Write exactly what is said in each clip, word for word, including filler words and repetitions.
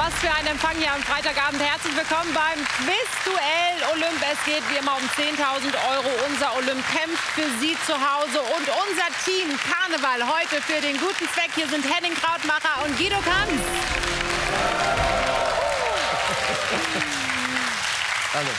Was für ein Empfang hier am Freitagabend. Herzlich willkommen beim Quizduell Olymp. Es geht wie immer um zehntausend Euro. Unser Olymp kämpft für Sie zu Hause. Und unser Team Karneval heute für den guten Zweck. Hier sind Henning Krautmacher und Guido Kanz. Hallo.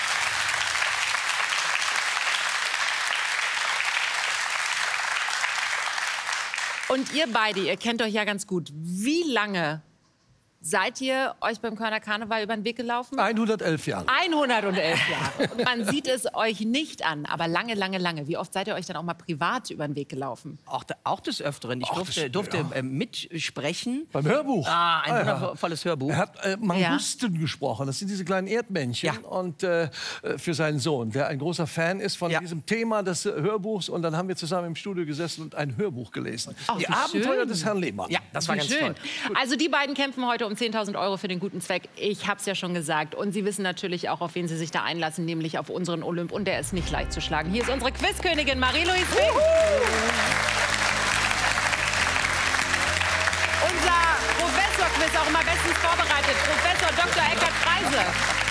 Und ihr beide, ihr kennt euch ja ganz gut. Wie lange seid ihr euch beim Kölner Karneval über den Weg gelaufen? hundertelf Jahre. hundertelf Jahre. Und man sieht es euch nicht an, aber lange, lange, lange. Wie oft seid ihr euch dann auch mal privat über den Weg gelaufen? Auch, da, auch des Öfteren. Ich Ach, durfte, das- durfte ja. äh, mitsprechen. Beim Hörbuch. Ah, ein Ah, ja. wundervolles Hörbuch. Er hat äh, Mangusten gesprochen. Das sind diese kleinen Erdmännchen. Ja. Und äh, für seinen Sohn, der ein großer Fan ist von Ja. diesem Thema des äh, Hörbuchs. Und dann haben wir zusammen im Studio gesessen und ein Hörbuch gelesen. Ach, Die wie Abenteuer schön. des Herrn Lehmann. Ja, das war Wie ganz schön. toll. Also die beiden kämpfen heute um zehntausend Euro für den guten Zweck. Ich habe es ja schon gesagt. Und Sie wissen natürlich auch, auf wen Sie sich da einlassen, nämlich auf unseren Olymp. Und der ist nicht leicht zu schlagen. Hier ist unsere Quizkönigin Marie-Louise Fink. Unser Professor-Quiz, auch immer bestens vorbereitet. Professor Doktor Eckhard Freise.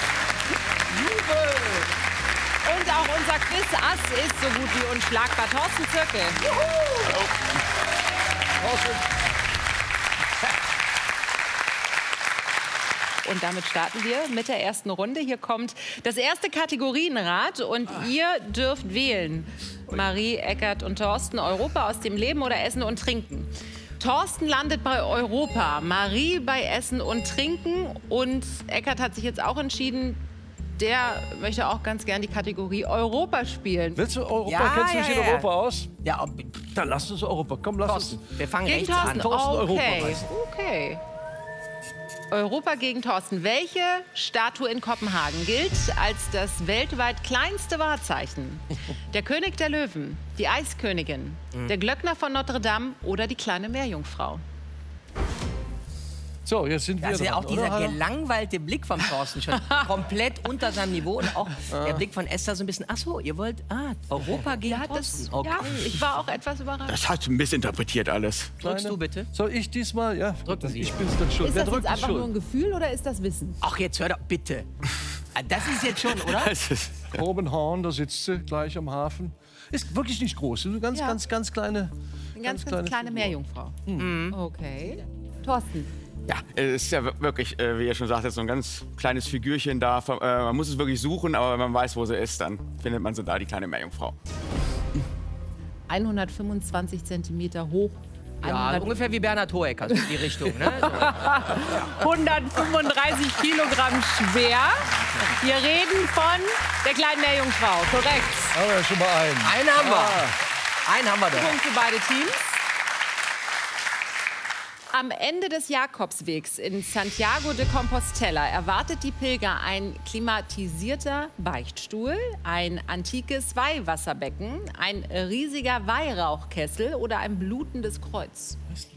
Und auch unser Quiz-Ass ist so gut wie unschlagbar. Thorsten Zirkel. Und damit starten wir mit der ersten Runde. Hier kommt das erste Kategorienrad und ihr dürft wählen. Marie, Eckert und Thorsten, Europa aus dem Leben oder Essen und Trinken. Thorsten landet bei Europa, Marie bei Essen und Trinken und Eckert hat sich jetzt auch entschieden, der möchte auch ganz gern die Kategorie Europa spielen. Willst du Europa? Ja, Kennst du ja, dich in ja. Europa aus? Ja, ob- Dann lass uns Europa. Komm, lass Thorsten, uns. wir fangen Gegen rechts an. Thorsten, Thorsten, Europa okay. weiß. Okay. Europa gegen Thorsten. Welche Statue in Kopenhagen gilt als das weltweit kleinste Wahrzeichen? Der König der Löwen, die Eiskönigin, der Glöckner von Notre Dame oder die kleine Meerjungfrau? So, jetzt sind wir Also ja dran, auch dieser oder? gelangweilte Blick vom Thorsten schon komplett unter seinem Niveau und auch der Blick von Esther so ein bisschen, ach so, ihr wollt, ah, Europa gegen Ja, Thorsten. das, Okay. ja, ich war auch etwas überrascht. Das hat missinterpretiert alles. Drückst du bitte? Soll ich diesmal? Ja, Drücken Sie. ich bin's dann schon. Ist Wer das jetzt drückt es einfach nur ein schon? Gefühl oder ist das Wissen? Ach, jetzt hör doch, bitte. Ah, das ist jetzt schon, oder? Das ist, Kobenhorn, da sitzt sie gleich am Hafen. Ist wirklich nicht groß. Eine ganz, Ja. ganz, ganz kleine. Eine ganz, ganz kleine kleine Figur. Meerjungfrau. Mhm. Okay. Thorsten, ja, es ist ja wirklich, äh, wie ihr schon sagt, so ein ganz kleines Figürchen da. Äh, Man muss es wirklich suchen, aber wenn man weiß, wo sie ist, dann findet man sie da, die kleine Meerjungfrau. hundertfünfundzwanzig Zentimeter hoch. Ja, hundert ungefähr wie Bernhard Hoeker, so in die Richtung. Ne? So. hundertfünfunddreißig Kilogramm schwer. Wir reden von der kleinen Meerjungfrau. Korrekt. Haben wir ja schon mal einen. Einen haben wir. Einen haben wir doch. Punkt für beide Teams. Am Ende des Jakobswegs in Santiago de Compostela erwartet die Pilger ein klimatisierter Beichtstuhl, ein antikes Weihwasserbecken, ein riesiger Weihrauchkessel oder ein blutendes Kreuz.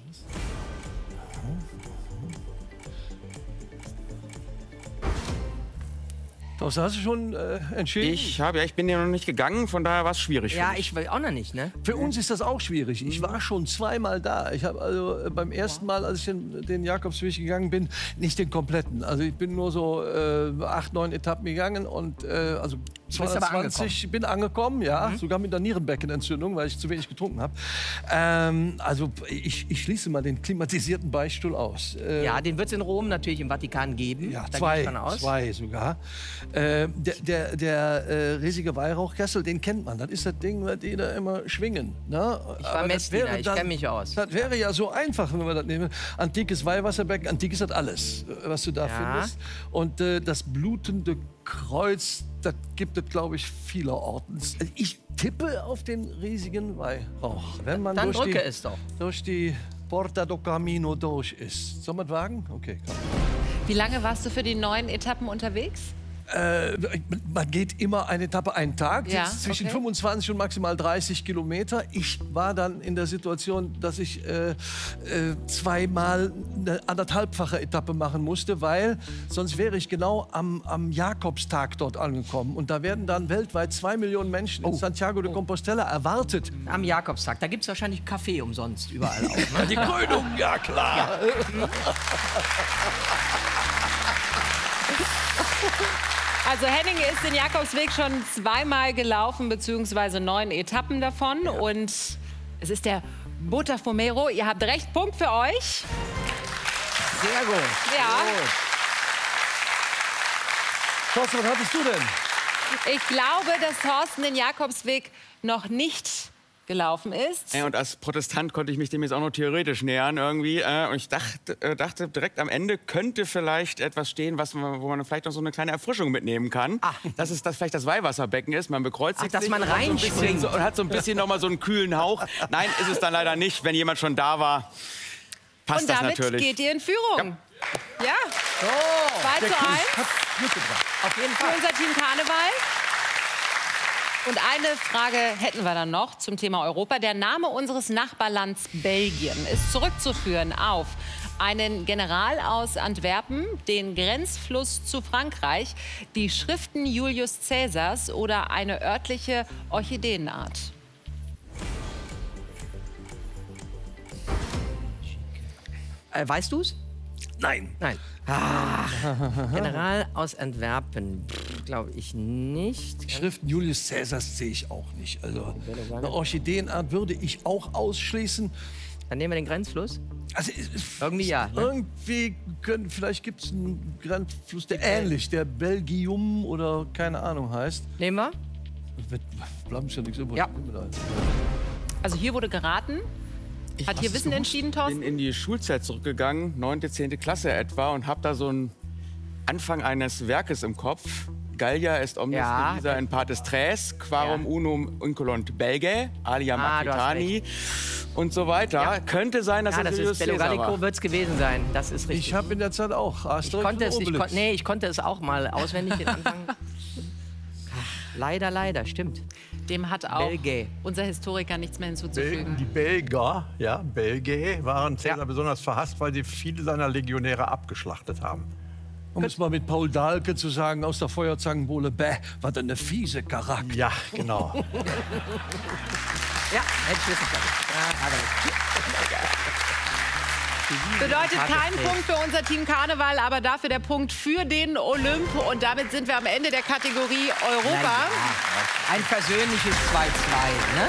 Das hast du schon äh, entschieden? Ich habe ja, ich bin ja noch nicht gegangen, von daher war es schwierig. Ja, für mich. ich will auch noch nicht, ne? Für uns ist das auch schwierig. Ich war schon zweimal da. Ich habe also äh, beim ersten Mal, als ich den, den Jakobsweg gegangen bin, nicht den kompletten. Also ich bin nur so äh, acht, neun Etappen gegangen und äh, also bist aber zweihundertzwanzig bin angekommen, ja, Mhm. sogar mit einer Nierenbeckenentzündung, weil ich zu wenig getrunken habe. Ähm, also ich, ich schließe mal den klimatisierten Beichtstuhl aus. Äh, Ja, den wird es in Rom natürlich im Vatikan geben. Ja, Da gehe zwei, ich von aus. zwei sogar. Äh, der der, der äh, riesige Weihrauchkessel, den kennt man. Das ist das Ding, was die da immer schwingen. Ne? Ich war Aber das Messdiener, wäre ich dann- kenn mich aus. Das wäre ja so einfach, wenn wir das nehmen. Antikes Weihwasserbecken, antik ist das alles, äh, was du da Ja. findest. Und äh, das blutende Kreuz, das gibt es, glaube ich, vielerorts. Ich tippe auf den riesigen Weihrauch. Wenn man Dann durch die, drücke es doch. durch die Porta do Camino durch ist. Soll man wagen? Okay, komm. Wie lange warst du für die neun Etappen unterwegs? Äh, man geht immer eine Etappe einen Tag, Ja, jetzt zwischen okay. fünfundzwanzig und maximal dreißig Kilometer. Ich war dann in der Situation, dass ich äh, äh, zweimal eine anderthalbfache Etappe machen musste, weil sonst wäre ich genau am, am Jakobstag dort angekommen. Und da werden dann weltweit zwei Millionen Menschen in Santiago de Compostela erwartet. Am Jakobstag, da gibt es wahrscheinlich Kaffee umsonst überall auch. Ne? Die Krönung, ja klar. Ja. Also Henning ist den Jakobsweg schon zweimal gelaufen, beziehungsweise neun Etappen davon. Ja. Und es ist der Botafomeiro. Ihr habt recht, Punkt für euch. Sehr gut. Ja. Gut. Thorsten, was hattest du denn? Ich glaube, dass Thorsten den Jakobsweg noch nicht gelaufen ist. Ja, und als Protestant konnte ich mich dem jetzt auch noch theoretisch nähern irgendwie. Äh, und ich dachte, äh, dachte, direkt am Ende könnte vielleicht etwas stehen, was man, wo man vielleicht noch so eine kleine Erfrischung mitnehmen kann. Ah. Dass es das vielleicht das Weihwasserbecken ist. Man bekreuzigt Ach, dass sich man und hat so ein bisschen reinspringt. so, und hat so ein bisschen noch mal so einen kühlen Hauch. Nein, ist es dann leider nicht. Wenn jemand schon da war, passt Und das damit natürlich. geht ihr in Führung. Ja. Ja. Oh, zwei zu eins auf jeden für Fall. unser Team Karneval. Und eine Frage hätten wir dann noch zum Thema Europa. Der Name unseres Nachbarlands Belgien ist zurückzuführen auf einen General aus Antwerpen, den Grenzfluss zu Frankreich, die Schriften Julius Caesars oder eine örtliche Orchideenart. Äh, weißt du's? Nein. Nein. Ah, General aus Antwerpen, glaube ich nicht. Schriften Julius Caesars sehe ich auch nicht. Also eine Orchideenart würde ich auch ausschließen. Dann nehmen wir den Grenzfluss. Also, es- Irgendwie ja, ne? Irgendwie können, vielleicht gibt es einen Grenzfluss, der ähnlich, der Belgium oder keine Ahnung heißt. Nehmen wir? Wird- Bleiben schon nichts übrig. Ja. Also hier wurde geraten. Hat hier Wissen entschieden, Ich bin Thorsten? in die Schulzeit zurückgegangen, neunte, zehnte Klasse etwa, und habe da so einen Anfang eines Werkes im Kopf. Gallia est omnis Ja. divisa in partes tres, quarum Ja. unum inculant Belgae, alia Ah, du hast Macitani und so weiter. Ja. Könnte sein, dass Ja, das das Julius ist Bello Caesar Gallico, war. wird es gewesen sein. Das ist richtig. Ich habe in der Zeit auch Ich Asterix konnte, es, und ich, Obelix. kon nee, ich konnte es auch mal auswendig den Anfang. Ach, leider, leider, stimmt. Dem hat auch Belgä. unser Historiker nichts mehr hinzuzufügen. Die Belger, ja, Belgä, waren Caesar Ja. besonders verhasst, weil sie viele seiner Legionäre abgeschlachtet haben. Um es mal mit Paul Dahlke zu sagen, aus der Feuerzangenbowle, bäh, was eine fiese Charakter. Ja, genau. Ja, hätte ich wissen können. Ja, aber Bedeutet Hartes kein Bild. Punkt für unser Team Karneval, aber dafür der Punkt für den Olymp. Und damit sind wir am Ende der Kategorie Europa. Ja, ein persönliches zwei zwei, ne?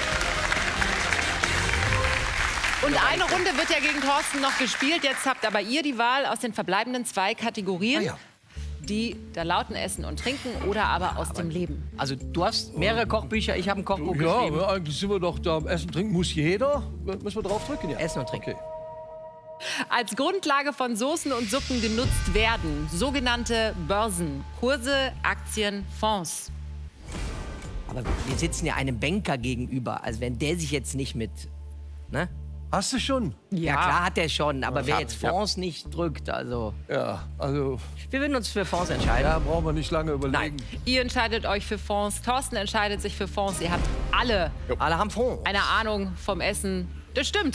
Und eine Runde wird ja gegen Thorsten noch gespielt. Jetzt habt aber ihr die Wahl aus den verbleibenden zwei Kategorien. Ah ja. Die da lauten Essen und Trinken oder aber aus dem Leben. Also du hast mehrere Kochbücher, ich habe ein Kochbuch Ja, geschrieben. aber eigentlich sind wir doch da. Essen, trinken muss jeder. Müssen wir drauf drücken, ja. Essen und Trinken. Okay. Als Grundlage von Soßen und Suppen genutzt werden sogenannte Börsen, Kurse, Aktien, Fonds. Aber wir sitzen ja einem Banker gegenüber. Also wenn der sich jetzt nicht mit... Ne? Hast du schon? Ja, klar hat er schon, aber wer Ja, jetzt ja. Fonds nicht drückt, also... Ja, also Wir würden uns für Fonds entscheiden. da brauchen wir nicht lange überlegen. Ihr entscheidet euch für Fonds, Thorsten entscheidet sich für Fonds. Ihr habt alle Alle haben Fonds. eine Ahnung vom Essen. Das stimmt.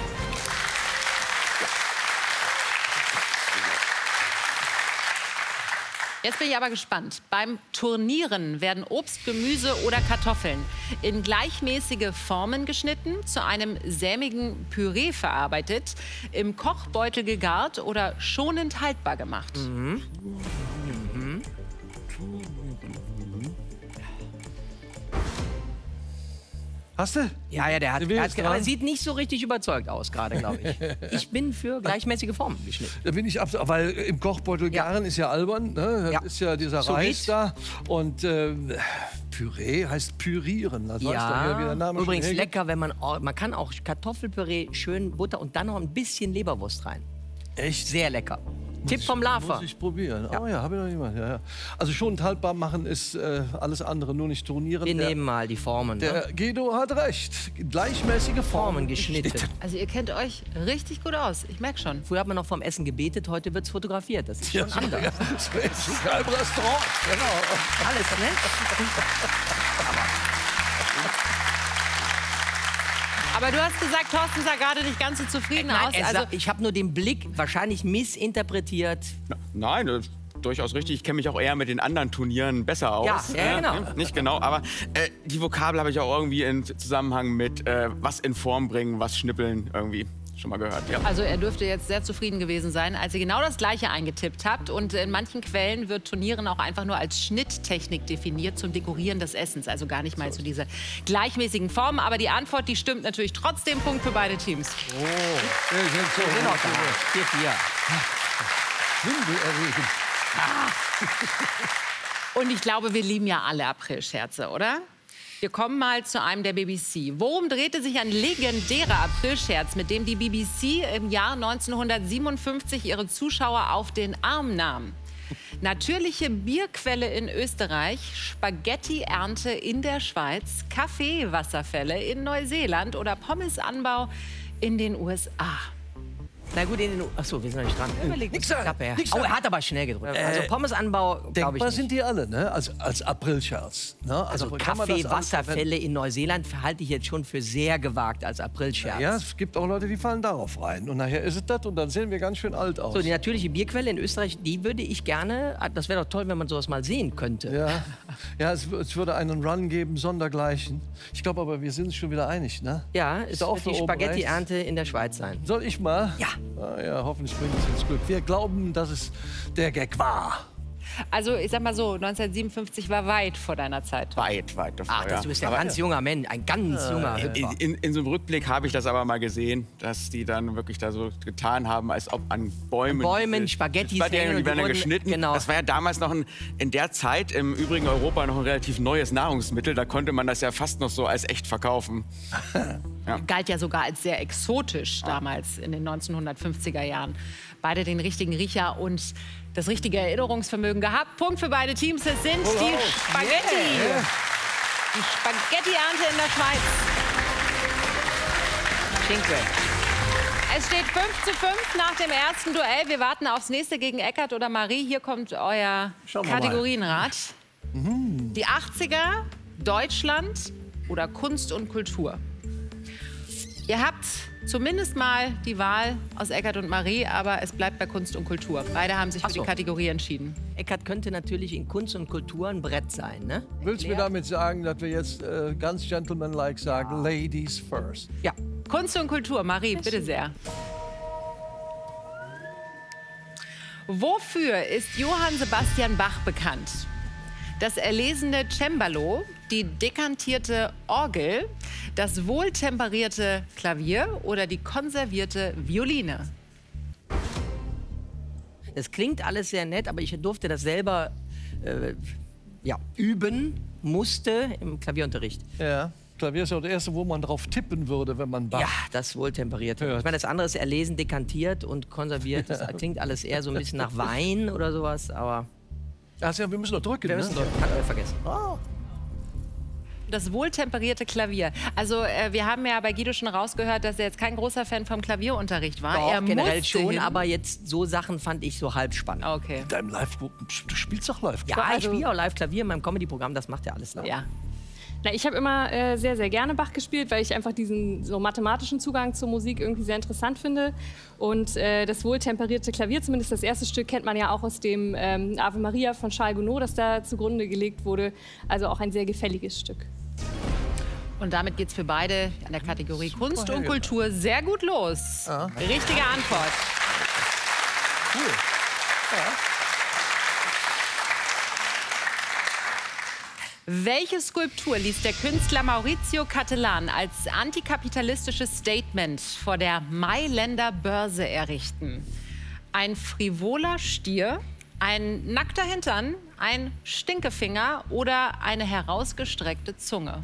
Jetzt bin ich aber gespannt. Beim Turnieren werden Obst, Gemüse oder Kartoffeln in gleichmäßige Formen geschnitten, zu einem sämigen Püree verarbeitet, im Kochbeutel gegart oder schonend haltbar gemacht. Hast du? Ja, ja, der hat, Der der will hat es aber dran. sieht nicht so richtig überzeugt aus gerade, glaube ich. Ich bin für gleichmäßige Formen geschnitten. Da bin ich absolut, weil im Kochbeutel Ja. garen ist ja albern, ne? Das Ja. ist ja dieser Sous Reis vide. da. Und äh, Püree heißt pürieren. Das weißt du ja, wie der Name übrigens schon hergibt. lecker, wenn man, oh, man kann auch Kartoffelpüree, schön Butter und dann noch ein bisschen Leberwurst rein. Echt? Sehr lecker. Tipp vom Lava. Muss ich probieren. Oh ja, habe ich noch nicht mal. Ja, ja. Also schon haltbar machen ist äh, alles andere, nur nicht turnieren. Wir der, nehmen mal die Formen. Ne? der Guido hat recht. Gleichmäßige Formen, Formen geschnitten. Also ihr kennt euch richtig gut aus. Ich merke schon. Früher hat man noch vom Essen gebetet, heute wird es fotografiert. Das ist schon Ja, anders. ja, das ist sogar im Restaurant. Genau. Alles, ne? Aber du hast gesagt, Thorsten sah gerade nicht ganz so zufrieden Nein, aus. er Also, sa- ich habe nur den Blick wahrscheinlich missinterpretiert. Nein, das ist durchaus richtig. Ich kenne mich auch eher mit den anderen Turnieren besser aus. Ja, ja, genau. Äh, nicht genau, aber äh, die Vokabel habe ich auch irgendwie in Zusammenhang mit äh, was in Form bringen, was schnippeln irgendwie schon mal gehört. Ja. also er dürfte jetzt sehr zufrieden gewesen sein, als ihr genau das Gleiche eingetippt habt. Und in manchen Quellen wird Turnieren auch einfach nur als Schnitttechnik definiert zum Dekorieren des Essens. Also gar nicht mal so diese gleichmäßigen Formen. Aber die Antwort, die stimmt natürlich trotzdem. Punkt für beide Teams. Oh, wir sind so Genau, da. vier vier. schwindelerregend. Und ich glaube, wir lieben ja alle Aprilscherze, oder? Wir kommen mal zu einem der B B C. Worum drehte sich ein legendärer Aprilscherz, mit dem die B B C im Jahr neunzehnhundertsiebenundfünfzig ihre Zuschauer auf den Arm nahm? Natürliche Bierquelle in Österreich, Spaghetti-Ernte in der Schweiz, Kaffeewasserfälle in Neuseeland oder Pommesanbau in den U S A? Na gut, in den U Achso, wir sind noch nicht dran. Überleg Nix sagen, Klappe, ja. nix Oh, sagen. er hat aber schnell gedrückt. Also Pommesanbau, glaube ich Denkbar nicht. sind die alle, ne? Als, als Aprilscherz. Ne? Also kann man das alles Kaffeewasserfälle in Neuseeland halte ich jetzt schon für sehr gewagt als Aprilscherz. Ja, es gibt auch Leute, die fallen darauf rein. Und nachher ist es das und dann sehen wir ganz schön alt aus. So, die natürliche Bierquelle in Österreich, die würde ich gerne, das wäre doch toll, wenn man sowas mal sehen könnte. ja, ja es, w- es würde einen Run geben, sondergleichen. Ich glaube aber, wir sind uns schon wieder einig, ne? Ja, es da auch wird für die oben Spaghetti-Ernte in der Schweiz sein. Soll ich mal? Ja. Ah, ja, hoffentlich bringt es ins Glück. Wir glauben, dass es der Gag war. Also ich sag mal so, neunzehnhundertsiebenundfünfzig war weit vor deiner Zeit. Weit, weit davor. Ach, das, du bist ja Aber ganz junger Mensch, ein ganz junger in, Hüpfer. in, in so einem Rückblick habe ich das aber mal gesehen, dass die dann wirklich da so getan haben, als ob an Bäumen... An Bäumen diese- Spaghettis Spaghetti hängen und die und werden die dann wurden- geschnitten. genau. Das war ja damals noch ein, in der Zeit im übrigen Europa noch ein relativ neues Nahrungsmittel. Da konnte man das ja fast noch so als echt verkaufen. Galt ja sogar als sehr exotisch damals in den neunzehnhundertfünfziger Jahren. Beide den richtigen Riecher und das richtige Erinnerungsvermögen gehabt. Punkt für beide Teams. Es sind die Spaghetti. Die Spaghetti-Ernte in der Schweiz. Schinkel. Es steht fünf zu fünf nach dem ersten Duell. Wir warten aufs nächste gegen Eckart oder Marie. Hier kommt euer Schauen wir mal. Kategorienrat. Die achtziger, Deutschland oder Kunst und Kultur. Ihr habt zumindest mal die Wahl aus Eckart und Marie, aber es bleibt bei Kunst und Kultur. Beide haben sich für Ach so. die Kategorie entschieden. Eckart könnte natürlich in Kunst und Kultur ein Brett sein, ne? Willst du mir damit sagen, dass wir jetzt äh, ganz gentlemanlike sagen, Ladies first? Ja. Kunst und Kultur, Marie, bitte sehr. Wofür ist Johann Sebastian Bach bekannt? Das erlesene Cembalo, die dekantierte Orgel, das wohltemperierte Klavier oder die konservierte Violine? Das klingt alles sehr nett, aber ich durfte das selber äh, ja, üben, musste im Klavierunterricht. Ja. Klavier ist ja das erste, wo man drauf tippen würde, wenn man Bach. Ja, das wohltemperiert. Hört. Ich meine, das andere ist erlesen, dekantiert und konserviert. Das klingt alles eher so ein bisschen nach Wein oder sowas, aber Ach ja, wir müssen doch drücken, wir ne? müssen doch, hat er vergessen. Das wohltemperierte Klavier. Also äh, wir haben ja bei Guido schon rausgehört, dass er jetzt kein großer Fan vom Klavierunterricht war. Doch, er generell musste schon, hin. aber jetzt so Sachen fand ich so halb spannend. Okay. In deinem Live, du spielst doch live. Ja, ich spiele auch live Klavier in meinem Comedy-Programm, das macht ja alles live. Ja. Na, ich habe immer äh, sehr, sehr gerne Bach gespielt, weil ich einfach diesen so mathematischen Zugang zur Musik irgendwie sehr interessant finde. Und äh, das wohltemperierte Klavier, zumindest das erste Stück, kennt man ja auch aus dem ähm, Ave Maria von Charles Gounod, das da zugrunde gelegt wurde. Also auch ein sehr gefälliges Stück. Und damit geht's für beide an der Kategorie Kunst und Helge. Kultur sehr gut los. Richtige Antwort. Cool. Welche Skulptur ließ der Künstler Maurizio Cattelan als antikapitalistisches Statement vor der Mailänder Börse errichten? Ein frivoler Stier, ein nackter Hintern, ein Stinkefinger oder eine herausgestreckte Zunge?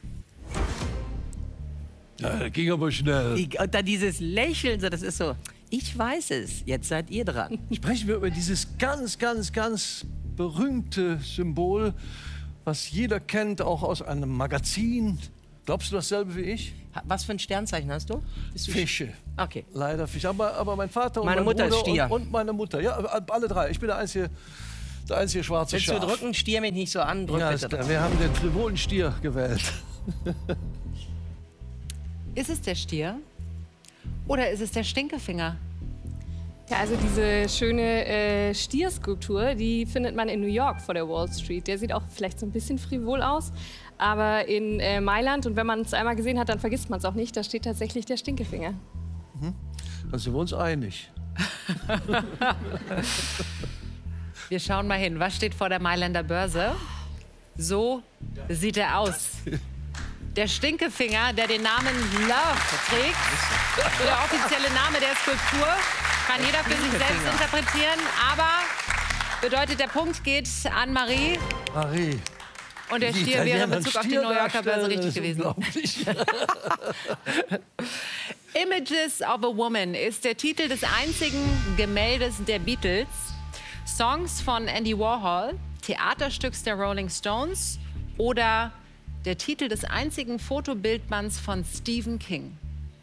Ja, das ging aber schnell. Die, und dann dieses Lächeln, so, das ist so, ich weiß es, jetzt seid ihr dran. Sprechen wir über dieses ganz, ganz, ganz berühmte Symbol, was jeder kennt, auch aus einem Magazin. Glaubst du dasselbe wie ich? Ha- Was für ein Sternzeichen hast du? Bist du Fische. Okay. Leider Fische. Aber, aber mein Vater und Meine mein Mutter ist Bruder Stier. und, und meine Mutter. Ja, alle drei. Ich bin der einzige, der einzige schwarze Willst du Schaf. drücken? Stier mich nicht so an. Drück Ja, bitte ist klar. drauf. Wir haben den frivolen Stier gewählt. Ist es der Stier oder ist es der Stinkefinger? Ja, also diese schöne äh, Stierskulptur, die findet man in New York vor der Wall Street. Der sieht auch vielleicht so ein bisschen frivol aus, aber in äh, Mailand, und wenn man es einmal gesehen hat, dann vergisst man es auch nicht, da steht tatsächlich der Stinkefinger. Mhm. Dann sind wir uns einig. Wir schauen mal hin, was steht vor der Mailänder Börse? So sieht er aus. Der Stinkefinger, der den Namen Love trägt, der offizielle Name der Skulptur, kann jeder für sich selbst interpretieren, aber bedeutet, der Punkt geht an Marie. Marie. Und der Stier wäre in Bezug auf die New Yorker Börse richtig gewesen. Images of a Woman ist der Titel des einzigen Gemäldes der Beatles. Songs von Andy Warhol, Theaterstücks der Rolling Stones oder der Titel des einzigen Fotobildbands von Stephen King.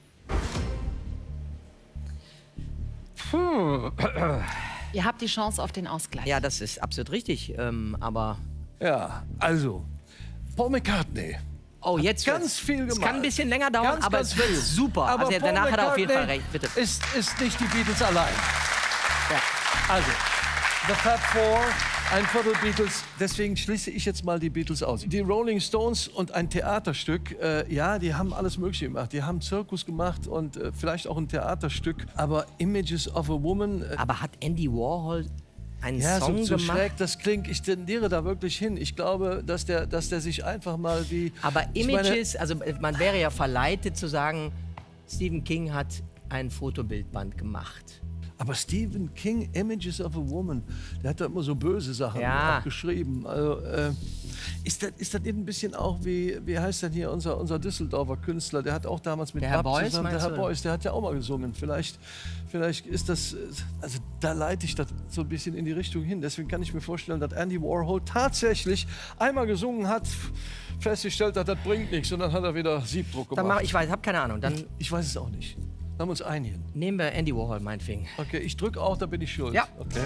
Hm. Ihr habt die Chance auf den Ausgleich. Ja, das ist absolut richtig, ähm, aber... Ja, also, Paul McCartney. Oh, jetzt ganz viel gemacht. Es kann ein bisschen länger dauern, ganz, aber ganz es wird viel. super. Aber also Paul danach hat er auf jeden Fall McCartney recht, bitte. Ist, ist nicht die Beatles allein. Ja. Also, The Fab Four, ein Viertel Beatles, deswegen schließe ich jetzt mal die Beatles aus. Die Rolling Stones und ein Theaterstück, äh, ja, die haben alles Mögliche gemacht. Die haben Zirkus gemacht und äh, vielleicht auch ein Theaterstück, aber Images of a Woman... Äh, aber hat Andy Warhol einen ja, Song so, so gemacht? schräg das klingt, ich tendiere da wirklich hin. Ich glaube, dass der, dass der sich einfach mal wie... Aber ich meine, Images, also man wäre ja verleitet zu sagen, Stephen King hat ein Fotobildband gemacht. Aber Stephen King, Images of a Woman, der hat da immer so böse Sachen Ja. auch geschrieben. Also, äh, ist, das, ist das nicht ein bisschen auch wie, wie heißt denn hier unser, unser Düsseldorfer Künstler, der hat auch damals mit Der Herr Bab Beuys, zusammen, der meinst Herr du? Beuys, der hat ja auch mal gesungen. Vielleicht, vielleicht ist das, also da leite ich das so ein bisschen in die Richtung hin. Deswegen kann ich mir vorstellen, dass Andy Warhol tatsächlich einmal gesungen hat, festgestellt hat, das bringt nichts und dann hat er wieder Siebdruck Dann gemacht. mach, ich weiß, hab keine Ahnung. Dann Ich weiß es auch nicht. Haben wir uns einigen. nehmen wir Andy Warhol, meinetwegen. Okay, ich drücke auch, da bin ich schuld. Ja. Okay.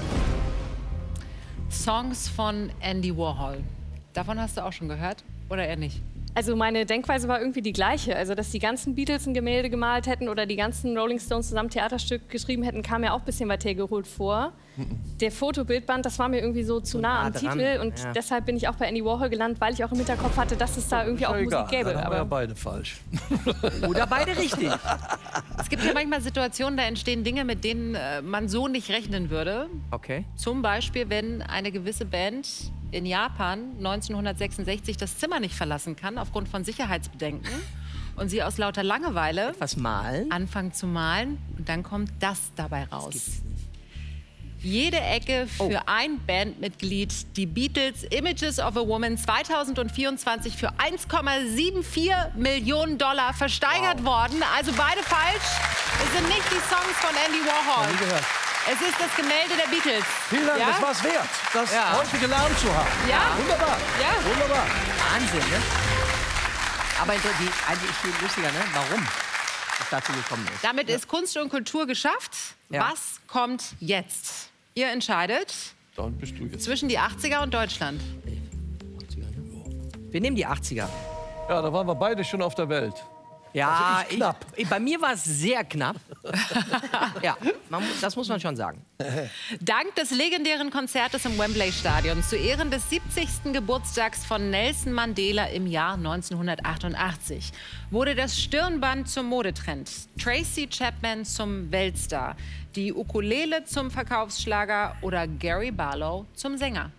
Songs von Andy Warhol. Davon hast du auch schon gehört? Oder eher nicht? Also meine Denkweise war irgendwie die gleiche. Also dass die ganzen Beatles ein Gemälde gemalt hätten oder die ganzen Rolling Stones zusammen ein Theaterstück geschrieben hätten, kam mir auch ein bisschen weit hergeholt vor. Der Fotobildband, das war mir irgendwie so zu nah nah am dran, Titel und ja. deshalb bin ich auch bei Andy Warhol gelandet, weil ich auch im Hinterkopf hatte, dass es da irgendwie auch Ja, egal. Musik gäbe. Dann haben wir ja Aber beide falsch. Oder beide richtig. Es gibt ja manchmal Situationen, da entstehen Dinge, mit denen äh, man so nicht rechnen würde. Okay. Zum Beispiel, wenn eine gewisse Band in Japan neunzehnhundertsechsundsechzig das Zimmer nicht verlassen kann, aufgrund von Sicherheitsbedenken. Und sie aus lauter Langeweile Was malen? anfangen zu malen. Und dann kommt das dabei raus. Jede Ecke für Oh. ein Bandmitglied. Die Beatles Images of a Woman zweitausendvierundzwanzig für eins Komma vierundsiebzig Millionen Dollar versteigert worden. Also beide falsch. Es sind nicht die Songs von Andy Warhol. Nie gehört. Es ist das Gemälde der Beatles. Vielen Dank, Ja? das war's wert, das Ja. heute gelernt zu haben. Ja. Wunderbar. Ja. Wunderbar. Wahnsinn, ne? Aber die, eigentlich viel lustiger, ne? Warum es dazu gekommen ist. Damit ist Kunst und Kultur geschafft. Ja. Was kommt jetzt? Ihr entscheidet Dann bist du jetzt. zwischen die achtziger und Deutschland. Wir nehmen die achtziger. Ja, da waren wir beide schon auf der Welt. Ja, Also ich knapp. Ich, bei mir war es sehr knapp. Ja, man, mu- das muss man schon sagen. Dank des legendären Konzertes im Wembley-Stadion zu Ehren des siebzigsten Geburtstags von Nelson Mandela im Jahr neunzehnhundertachtundachtzig wurde das Stirnband zum Modetrend, Tracy Chapman zum Weltstar, die Ukulele zum Verkaufsschlager oder Gary Barlow zum Sänger.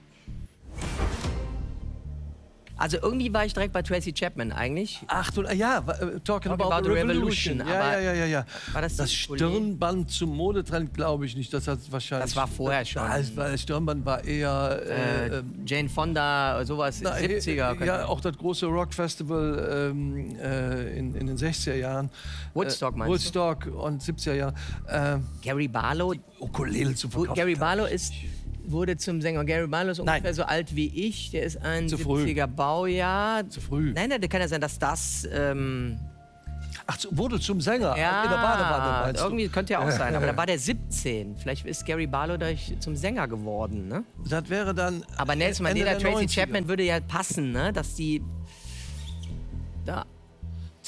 Also irgendwie war ich direkt bei Tracy Chapman eigentlich. Ach, du, ja, äh, Talking about, about the the Revolution. Revolution, Ja, aber ja, ja, ja, ja. war das das die Stirnband zum Modetrend, glaube ich nicht. Das hat wahrscheinlich. Das war vorher schon. Das, war- das Stirnband war eher. Äh, Äh, ähm, Jane Fonda, sowas, na, siebziger. äh, könnte Ja, man- auch das große Rockfestival ähm, äh, in, in den sechziger Jahren. Woodstock äh, meinst du? Woodstock und siebziger Jahren. Äh, Gary Barlow. Ukulele zu verkaufen. Gary Barlow ist, wurde zum Sänger. Gary Barlow ist ungefähr Nein. so alt wie ich. Der ist ein Zu früh. siebziger Baujahr. Zu früh. Nein, nein, das kann ja sein, dass das... Ähm, Ach, zu- wurde zum Sänger. ja, In der Badewanne meinst irgendwie du? könnte ja auch sein. Aber da war der siebzehn. Vielleicht ist Gary Barlow dadurch zum Sänger geworden, ne? Das wäre dann. Aber Nelson Ende Mandela, der Tracy neunziger. Chapman würde ja passen, ne? Dass die... Da.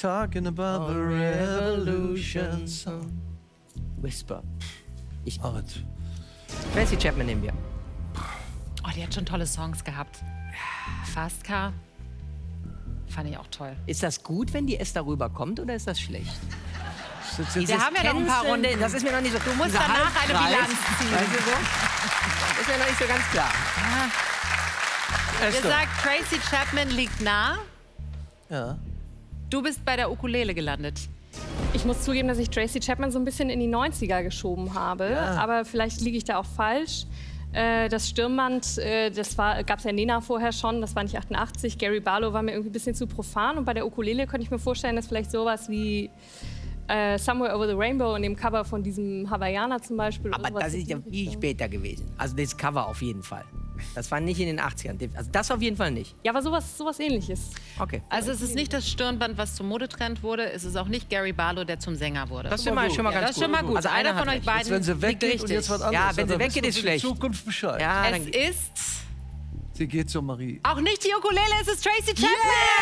talking about the revolution song. Whisper. Ich, Marit. Tracy Chapman nehmen wir. Oh, die hat schon tolle Songs gehabt. Fast Car. Fand ich auch toll. Ist das gut, wenn die S darüber kommt, oder ist das schlecht? Jetzt, Wir haben ja noch ein paar Tänzelnde- Runden. Das ist mir noch nicht so. Du musst dieser danach eine Halbkreis, Bilanz ziehen. Weißt du so? Das ist mir noch nicht so ganz klar. Ihr Esther. sagt, Tracy Chapman liegt nah. Ja. Du bist bei der Ukulele gelandet. Ich muss zugeben, dass ich Tracy Chapman so ein bisschen in die neunziger geschoben habe. Ja. Aber vielleicht liege ich da auch falsch. Äh, das Stirnband, äh, das gab es ja Nena vorher schon, das war nicht achtundachtzig. Gary Barlow war mir irgendwie ein bisschen zu profan. Und bei der Ukulele könnte ich mir vorstellen, dass vielleicht sowas wie äh, Somewhere Over the Rainbow in dem Cover von diesem Hawaiianer zum Beispiel. Aber oder sowas das ist ja in die viel Richtung. später gewesen. Also das Cover auf jeden Fall. Das war nicht in den achtzigern. Also das auf jeden Fall nicht. Ja, aber sowas, sowas Ähnliches. Okay. Also es ist nicht das Stirnband, was zum Modetrend wurde. Es ist auch nicht Gary Barlow, der zum Sänger wurde. Das ist schon mal, schon mal ja, ganz das ist schon mal gut. Also einer einer von hat euch recht. beiden Jetzt, wenn sie liegt weggeht richtig. und jetzt was anderes. Ja, hat, wenn sie dann weggeht, wissen wir ist für schlecht. die Zukunft Bescheid. Ja, Es dann, ist Sie geht zu Marie. auch nicht die Ukulele, es ist Tracy Chapman.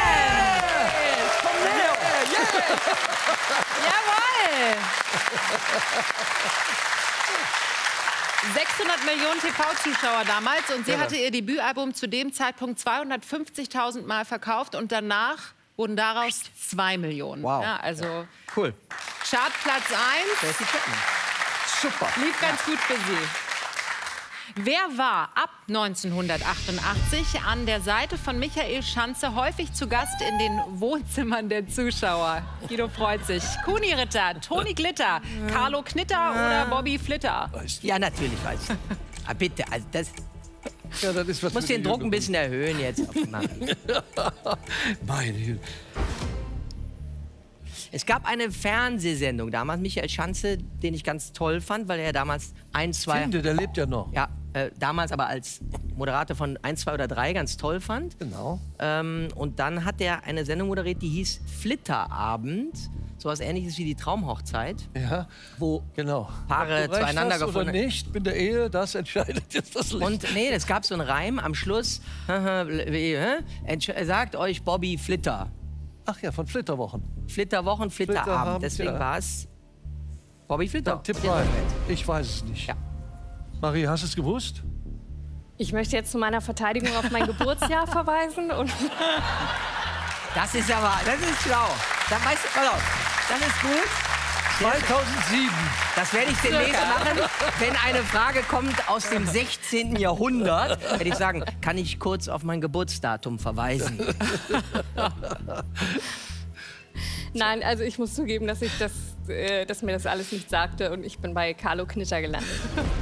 Jawohl. sechshundert Millionen T V-Zuschauer damals und sie hatte ihr Debütalbum zu dem Zeitpunkt zweihundertfünfzigtausend Mal verkauft und danach wurden daraus zwei Millionen. Wow. Ja, also cool. Chartplatz eins, Tracy Chapman. Super. lief ganz gut für sie. Wer war ab neunzehnhundertachtundachtzig an der Seite von Michael Schanze häufig zu Gast in den Wohnzimmern der Zuschauer? Guido freut sich. Kuni Ritter, Toni Glitter, Carlo Knitter oder Bobby Flitter? Ja, natürlich weiß ich. Ah, bitte, also das Ja, das ist was muss für den die Druck ein Jüngeren. bisschen erhöhen jetzt. Auf die Marie. Meine Güte. Es gab eine Fernsehsendung damals, Michael Schanze, den ich ganz toll fand, weil er damals ein, zwei... Finde, der lebt ja noch. Ja, äh, damals aber als Moderator von eins, zwei oder drei ganz toll fand. Genau. Ähm, und dann hat er eine Sendung moderiert, die hieß Flitterabend. Sowas Ähnliches wie die Traumhochzeit, Ja, wo genau. Paare Ob du recht zueinander hast gefunden oder nicht, mit der Ehe, das entscheidet jetzt das Licht. Und nee, es gab so einen Reim am Schluss. wie, hä? Entsch- sagt euch Bobby Flitter. Ach ja, von Flitterwochen. Flitterwochen, Flitterabend. Flitterabend, Deswegen ja. war es Bobby Flitter. Dann tipp Ja. rein. Ich weiß es nicht. Ja. Marie, hast du es gewusst? Ich möchte jetzt zu meiner Verteidigung auf mein Geburtsjahr verweisen. Und Das ist aber, das ist schlau. Dann weißt du, pass auf, das ist gut. zweitausendsieben. Das werde ich demnächst machen. Wenn eine Frage kommt aus dem sechzehnten Jahrhundert, werde ich sagen, kann ich kurz auf mein Geburtsdatum verweisen. nein, also ich muss zugeben, dass, ich das, äh, dass mir das alles nicht sagte und ich bin bei Carlo Knitter gelandet.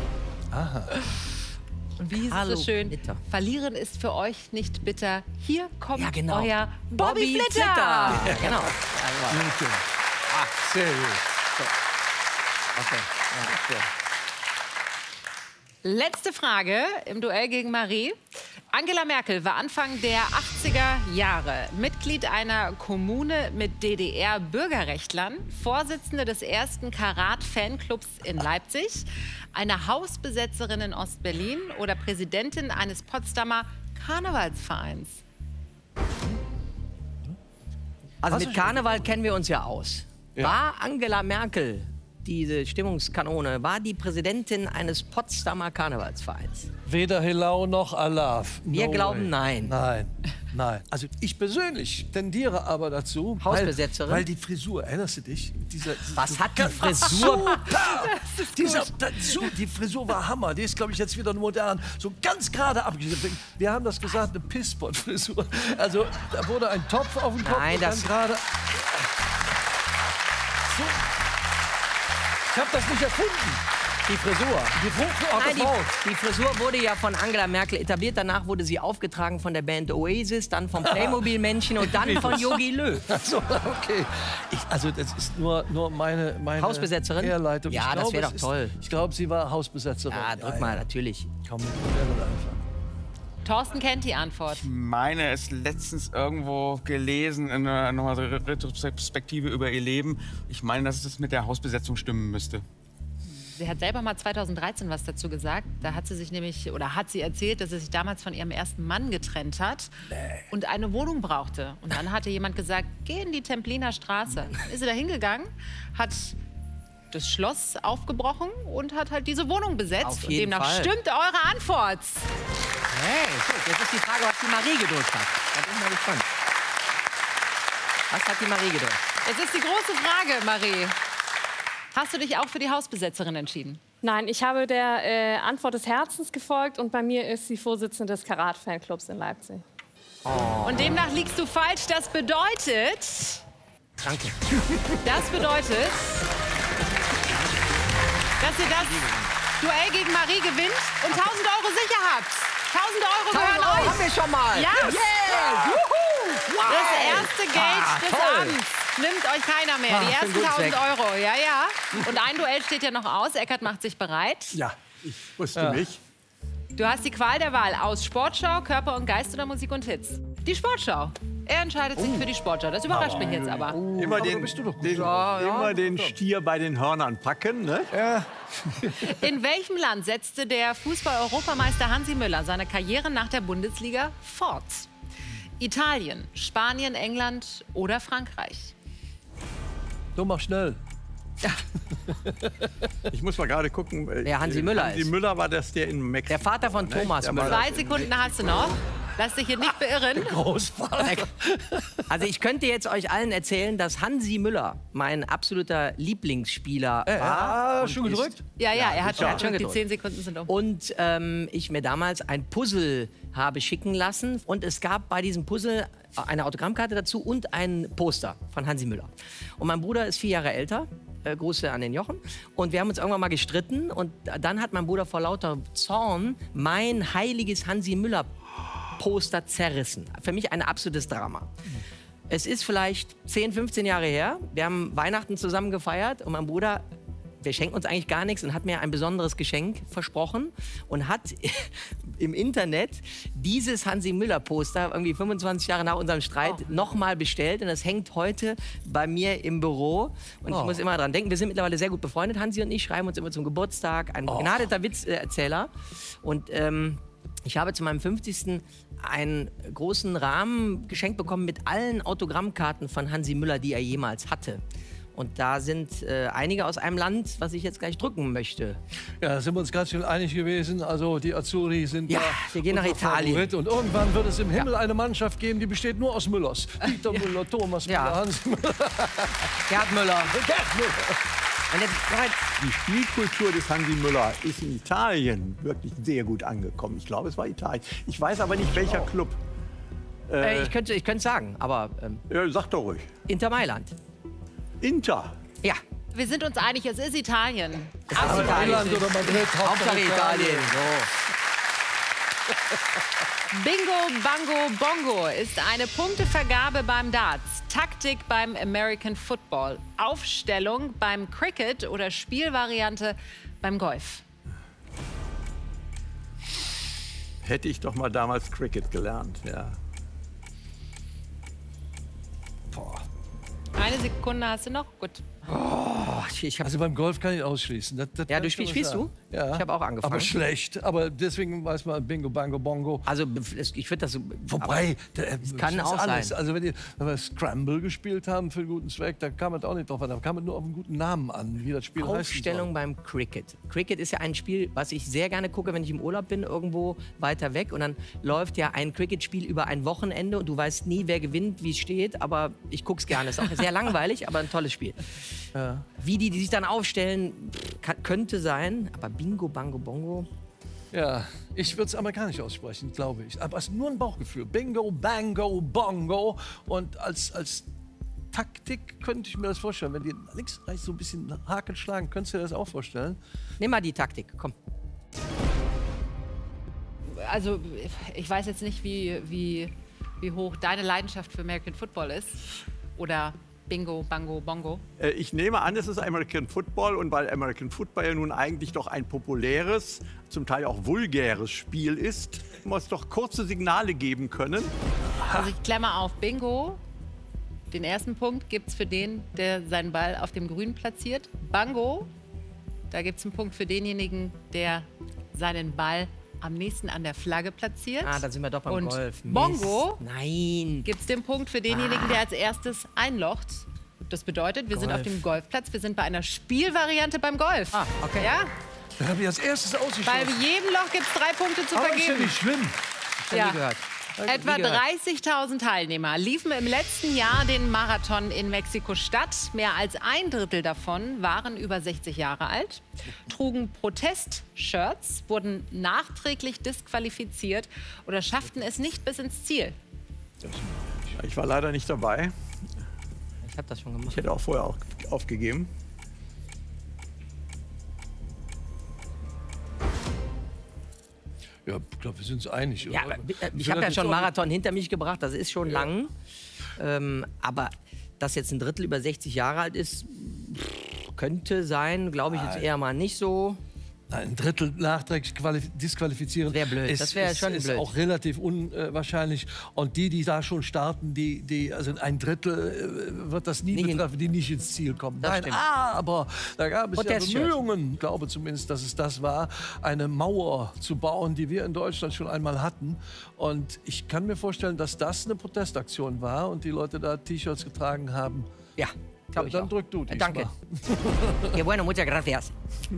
Und wie hieß Hallo, es so schön? Flitter. Verlieren ist für euch nicht bitter. Hier kommt Ja, genau. euer Bobby, Flitter. Ja, genau. Gute. Ach, sehr gut. Okay. Ja, so. Letzte Frage im Duell gegen Marie. Angela Merkel war Anfang der achtziger Jahre Mitglied einer Kommune mit D D R-Bürgerrechtlern, Vorsitzende des ersten Karat-Fanclubs in Leipzig, eine Hausbesetzerin in Ostberlin oder Präsidentin eines Potsdamer Karnevalsvereins. Also mit Karneval kennen wir uns ja aus. Ja. War Angela Merkel, diese Stimmungskanone, war die Präsidentin eines Potsdamer Karnevalsvereins? Weder Helau noch Alaf. No Wir glauben way. nein. Nein, nein. Also ich persönlich tendiere aber dazu, Hausbesetzerin? Weil, weil die Frisur, erinnerst du dich? Dieser, Was hat die Frisur? Dieser, dazu, die Frisur war Hammer. Die ist, glaube ich, jetzt wieder modern. So ganz gerade abgeschnitten. Wir haben das gesagt, eine Pisspot-Frisur. Also da wurde ein Topf auf den Kopf Nein, und das- dann gerade... So. Ich habe das nicht erfunden. Die Frisur. Die Frisur Nein, gebaut. die, die Frisur wurde ja von Angela Merkel etabliert. Danach wurde sie aufgetragen von der Band Oasis, dann vom Playmobil-Männchen und dann von Jogi Löw. So, okay. Ich, also das ist nur, nur meine, meine Hausbesetzerin? Herleitung. Ja, Ich das glaube, wäre es doch ist- toll. Ich glaube, sie war Hausbesetzerin. Ja, drück mal, natürlich. Komm, wir probieren das einfach. Thorsten kennt die Antwort. Meine ist letztens irgendwo gelesen in einer nochmal so Retrospektive über ihr Leben. Ich meine, dass es mit der Hausbesetzung stimmen müsste. sie hat selber mal zweitausenddreizehn was dazu gesagt. Da hat sie sich nämlich, oder hat sie erzählt, dass sie sich damals von ihrem ersten Mann getrennt hat und eine Wohnung brauchte. Und dann hatte jemand gesagt, geh in die Templiner Straße. Dann ist sie da hingegangen, hat das Schloss aufgebrochen und hat halt diese Wohnung besetzt. Auf Und jeden demnach Fall. stimmt eure Antwort. Hey, gut. Jetzt ist die Frage, was die Marie gedrückt hat. Da bin ich mal gespannt. Was hat die Marie gedrückt? Jetzt ist die große Frage, Marie. Hast du dich auch für die Hausbesetzerin entschieden? Nein, ich habe der äh, Antwort des Herzens gefolgt und bei mir ist sie Vorsitzende des Karat-Fanclubs in Leipzig. Und demnach liegst du falsch. Das bedeutet... Danke. Das bedeutet, dass ihr das Duell gegen Marie gewinnt und tausend Euro sicher habt. tausend Euro gehören Oh, euch. haben wir schon mal. Ja. Yes. Juhu. Wow. Das erste Geld Ah, des toll. Abends nimmt euch keiner mehr. Ah, Die für ersten den guten tausend Zweck. Euro. Ja, ja. Und ein Duell steht ja noch aus. Eckart macht sich bereit. Ja, ich wusste mich. Du hast die Qual der Wahl aus Sportschau, Körper und Geist oder Musik und Hits. Die Sportschau. Er entscheidet sich für die Sportschau. Das überrascht mich jetzt aber. Immer den, bist du doch gut. den, Ja, ja. immer den Stier bei den Hörnern packen. Ne? In welchem Land setzte der Fußball-Europameister Hansi Müller seine Karriere nach der Bundesliga fort? Italien, Spanien, England oder Frankreich? Du mach schnell. Ich muss mal gerade gucken. äh, Wer Hansi Müller Hansi ist. Müller war das, der in Mexiko. Der Vater von ne? Thomas Der war Müller. Zwei Sekunden hast du noch. Lass dich hier nicht beirren. Also ich könnte jetzt euch allen erzählen, dass Hansi Müller mein absoluter Lieblingsspieler war. Ah, und schon ist. gedrückt? Ja, ja, er hat er hat schon schon. Die gedrückt. zehn Sekunden sind um. Und ähm, ich mir damals ein Puzzle habe schicken lassen. Und es gab bei diesem Puzzle eine Autogrammkarte dazu und ein Poster von Hansi Müller. Und mein Bruder ist vier Jahre älter. Äh, Gruße an den Jochen. Und wir haben uns irgendwann mal gestritten. Und dann hat mein Bruder vor lauter Zorn mein heiliges Hansi Müller Poster zerrissen. Für mich ein absolutes Drama. Es ist vielleicht zehn, fünfzehn Jahre her. Wir haben Weihnachten zusammen gefeiert und mein Bruder, wir schenken uns eigentlich gar nichts und hat mir ein besonderes Geschenk versprochen und hat im Internet dieses Hansi Müller Poster irgendwie fünfundzwanzig Jahre nach unserem Streit Oh. nochmal bestellt und das hängt heute bei mir im Büro und ich muss immer dran denken, wir sind mittlerweile sehr gut befreundet, Hansi und ich, schreiben uns immer zum Geburtstag, ein begnadeter Witzerzähler und ähm, ich habe zu meinem fünfzigsten einen großen Rahmen geschenkt bekommen mit allen Autogrammkarten von Hansi Müller, die er jemals hatte. Und da sind äh, einige aus einem Land, was ich jetzt gleich drücken möchte. Ja, da sind wir uns ganz schön einig gewesen. Also die Azzurri sind Ja, da wir gehen nach unser Italien. Favorit. Und irgendwann wird es im Himmel eine Mannschaft geben, die besteht nur aus Müllers. Dieter Müller, Thomas Ja. Müller, Hans Müller. Gerd Müller. Gerd Müller. Und jetzt, bereit? Die Spielkultur des Hansi Müller ist in Italien wirklich sehr gut angekommen. Ich glaube, es war Italien. Ich weiß aber nicht, welcher Club. Äh, ich könnte ich könnte sagen, aber ähm, Ja, sag doch ruhig. Inter Mailand. Inter. Ja, Wir sind uns einig, es ist Italien. aber Mailand oder Madrid. Hauptsache Italien. Bingo, Bango, Bongo ist eine Punktevergabe beim Darts, Taktik beim American Football, Aufstellung beim Cricket oder Spielvariante beim Golf. Hätte ich doch mal damals Cricket gelernt. Ja. Eine Sekunde hast du noch? Gut. Oh, ich hab, Also beim Golf kann ich ausschließen. Das, das Ja, kann du ich schon spielst- mal spielst sagen. Ja. Ich hab auch angefangen. Aber schlecht. Aber deswegen weiß man Bingo, Bango, Bongo. also ich würde das so. Wobei, der, kann das auch alles. sein. Also wenn, die, wenn wir Scramble gespielt haben für einen guten Zweck, da kam es auch nicht drauf an. Da kam es nur auf einen guten Namen an, wie das Spiel heißt. Aufstellung beim Cricket. Cricket ist ja ein Spiel, was ich sehr gerne gucke, wenn ich im Urlaub bin, irgendwo weiter weg. Und dann läuft ja ein Cricket-Spiel über ein Wochenende und du weißt nie, wer gewinnt, wie es steht. Aber ich gucke es gerne. Ist auch sehr langweilig, aber ein tolles Spiel. Ja. Wie die, die sich dann aufstellen, kann, könnte sein. Aber Bingo, Bango, Bongo. Ja, ich würde es amerikanisch aussprechen, glaube ich. Aber es ist nur ein Bauchgefühl. Bingo, Bango, Bongo. Und als, als Taktik könnte ich mir das vorstellen. Wenn die links, rechts so ein bisschen Haken schlagen, könntest du dir das auch vorstellen? Nimm mal die Taktik, komm. Also ich weiß jetzt nicht, wie, wie, wie hoch deine Leidenschaft für American Football ist. Oder Bingo, Bango, Bongo. Äh, Ich nehme an, es ist American Football und weil American Football ja nun eigentlich doch ein populäres, zum Teil auch vulgäres Spiel ist, muss es doch kurze Signale geben können. Also ich klemmer auf Bingo. Den ersten Punkt gibt es für den, der seinen Ball auf dem Grün platziert. Bango Da gibt es einen Punkt für denjenigen, der seinen Ball am nächsten an der Flagge platziert. Ah, da sind wir doch beim Und Golf. Mist. Bongo Nein. gibt es den Punkt für denjenigen, Ah. der als erstes einlocht. Das bedeutet, wir sind Golf. auf dem Golfplatz. Wir sind bei einer Spielvariante beim Golf. Ah, okay. Ja? Da habe ich als erstes Bei ausgeschlossen. jedem Loch gibt es drei Punkte zu Aber ist ja vergeben. nicht schlimm. Ich hab Ja. nie gehört. Etwa Nie gehört. dreißigtausend Teilnehmer liefen im letzten Jahr den Marathon in Mexiko-Stadt. Mehr als ein Drittel davon waren über sechzig Jahre alt, trugen Protest-Shirts, wurden nachträglich disqualifiziert oder schafften es nicht bis ins Ziel. Ich war leider nicht dabei. Ich habe das schon gemacht. Ich hätte auch vorher auch aufgegeben. Ja, ich glaube, wir sind uns einig. Ja, oder? aber, äh, ich will habe das ja jetzt schon auch- Marathon hinter mich gebracht, das ist schon lang. Ähm, aber dass jetzt ein Drittel über sechzig Jahre alt ist, pff, könnte sein, glaube ich jetzt eher mal nicht so. Ein Drittel nachträglich qualif- disqualifizieren Wär blöd. ist, Das wär ist, schon ist blöd. auch relativ unwahrscheinlich. Und die, die da schon starten, die, die, also ein Drittel äh, wird das nie Nie hin- betreffen, die nicht ins Ziel kommen. Das Nein, stimmt. aber da gab es ja Protestshirt. Bemühungen, glaube zumindest, dass es das war, eine Mauer zu bauen, die wir in Deutschland schon einmal hatten. Und ich kann mir vorstellen, dass das eine Protestaktion war und die Leute da T-Shirts getragen haben. Ja, glaube ich Dann auch. drück du Äh, diesmal. Danke. Que bueno, muchas gracias.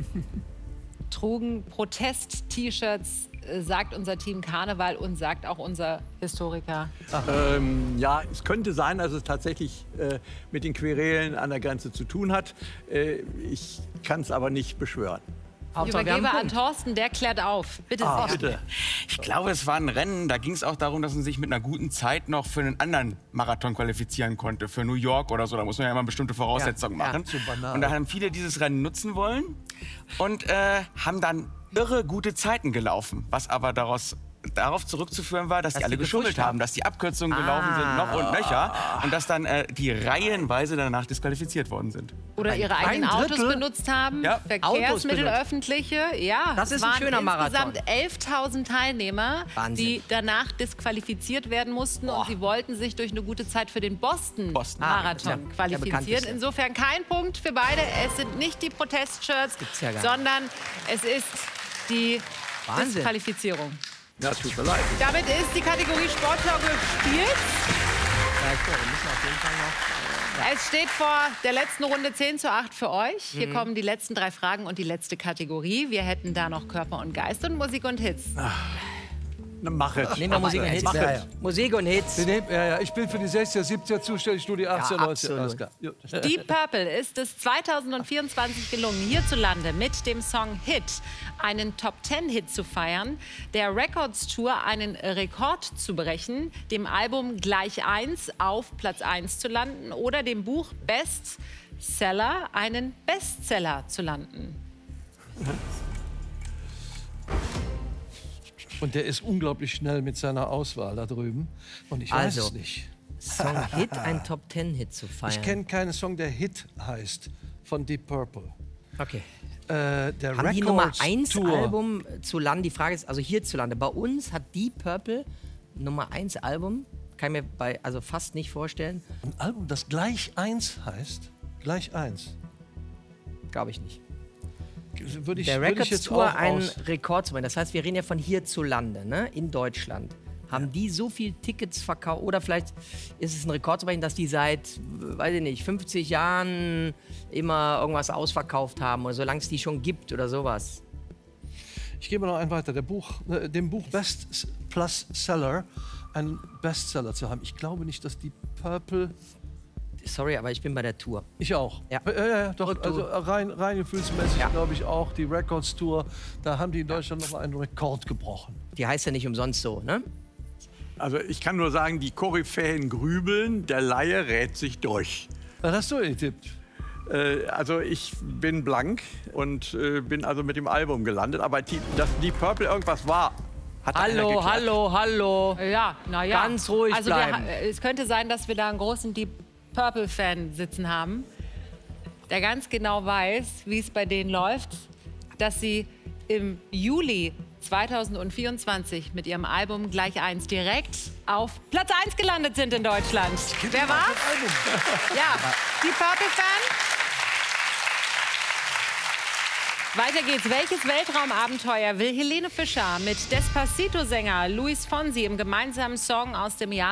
Trugen Protest-T-Shirts, äh, sagt unser Team Karneval und sagt auch unser Historiker. Ähm, ja, es könnte sein, dass es tatsächlich äh, mit den Querelen an der Grenze zu tun hat. Äh, ich kann es aber nicht beschwören. Ich Hauptsache, wir haben übergebe einen an Punkt. Thorsten, der klärt auf. Bitte Ah, sehr. bitte. Ich glaube, es war ein Rennen, da ging es auch darum, dass man sich mit einer guten Zeit noch für einen anderen Marathon qualifizieren konnte, für New York oder so. Da muss man ja immer bestimmte Voraussetzungen Ja, ja, machen. so banal. Und da haben viele dieses Rennen nutzen wollen und äh, haben dann irre gute Zeiten gelaufen, was aber daraus darauf zurückzuführen war, dass, Dass die alle die geschummelt gefuscht haben, haben. dass die Abkürzungen gelaufen sind, noch und nöcher, und dass dann äh, die reihenweise danach disqualifiziert worden sind. Oder ihre Ein eigenen Autos Drittel? benutzt haben, Ja. Verkehrsmittel, benutzt. öffentliche. Ja, Das es ist ein waren schöner Marathon. insgesamt elftausend Teilnehmer, Wahnsinn. die danach disqualifiziert werden mussten. Und sie wollten sich durch eine gute Zeit für den Boston. Boston-Marathon Ah, ja, der qualifizieren. bekannteste. Insofern kein Punkt für beide. Es sind nicht die Protestshirts, gibt's ja gar nicht. sondern es ist die Wahnsinn. Disqualifizierung. Ja, tut mir leid. Damit ist die Kategorie Sportschau gespielt. Ja, ich glaube, wir müssen auf jeden Fall noch. Es steht vor der letzten Runde zehn zu acht für euch. Hier Mhm. kommen die letzten drei Fragen und die letzte Kategorie. Wir hätten da noch Körper und Geist und Musik und Hits. Na, mach es. Nehmen wir Musik und Hits. Mach Ja, es. ja. Musik und Hits. Wir nehmen, ja, ja, ich bin für die sechziger, siebziger zuständig, du die achtziger, neunziger. absolut. Alles klar. Ja. Deep Purple ist es zweitausendvierundzwanzig gelungen, hierzulande mit dem Song Hit einen Top-Ten-Hit zu feiern, der Records Tour einen Rekord zu brechen, dem Album gleich eins auf Platz eins zu landen oder dem Buch Bestseller einen Bestseller zu landen. Und der ist unglaublich schnell mit seiner Auswahl da drüben. Und ich weiß Also. es nicht. Song Hit, ein Top-Ten-Hit zu feiern. Ich kenne keinen Song, der Hit heißt, von Deep Purple. Okay. Äh, der Haben die Nummer Records eins Tour. Album zu landen? Die Frage ist, also hierzulande. Bei uns hat Deep Purple Nummer eins Album. Kann ich mir bei, also fast nicht vorstellen. Ein Album, das gleich eins heißt. Gleich eins. Glaube ich nicht. Würde ich, Der würde ich Records jetzt Tour auch einen aus. Rekord zu machen. Das heißt, wir reden ja von hierzulande, ne? In Deutschland. Haben die so viel Tickets verkauft? Oder vielleicht ist es ein Rekord zu brechen, dass die seit, weiß ich nicht, fünfzig Jahren immer irgendwas ausverkauft haben oder solange es die schon gibt oder sowas. Ich gebe noch einen weiter. Der Buch, äh, dem Buch Best Plus Seller einen Bestseller zu haben. Ich glaube nicht, dass die Purple. Sorry, aber ich bin bei der Tour. Ich auch. Ja. Ja, ja, ja doch. Rück du. Also rein, rein gefühlsmäßig Ja. glaube ich auch. Die Records Tour, da haben die in Deutschland noch mal einen Rekord gebrochen. Die heißt ja nicht umsonst so, ne? Also ich kann nur sagen, die Koryphäen grübeln, der Laie rät sich durch. Was hast du getippt? Äh, also ich bin blank und äh, bin also mit dem Album gelandet. Aber die, dass Deep Purple irgendwas war, hat einer Hallo, geklatscht. hallo, hallo. Ja, naja. Ganz ruhig also bleiben. Wir, es könnte sein, dass wir da einen großen Deep Purple-Fan sitzen haben, der ganz genau weiß, wie es bei denen läuft, dass sie im Juli zweitausendvierundzwanzig mit ihrem Album Gleich eins direkt auf Platz eins gelandet sind in Deutschland. Wer war's? Ja, Deep Purple-Fan? Weiter geht's. Welches Weltraumabenteuer will Helene Fischer mit Despacito-Sänger Luis Fonsi im gemeinsamen Song aus dem Jahr